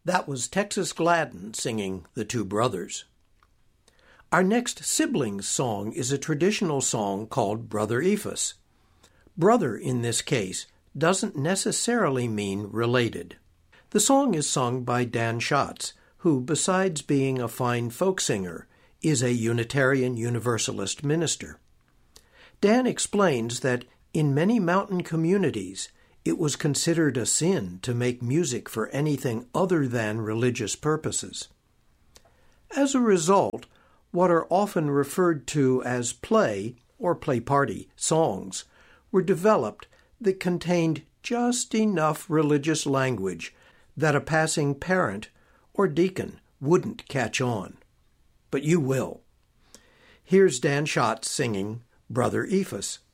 That was Texas Gladden singing The Two Brothers. Our next siblings song is a traditional song called Brother Ephus. Brother, in this case, doesn't necessarily mean related. The song is sung by Dan Schatz, who, besides being a fine folk singer, is a Unitarian Universalist minister. Dan explains that in many mountain communities, it was considered a sin to make music for anything other than religious purposes. As a result, what are often referred to as play or play party songs were developed that contained just enough religious language that a passing parent or deacon wouldn't catch on. But you will. Here's Dan Schatz singing Brother Ephus.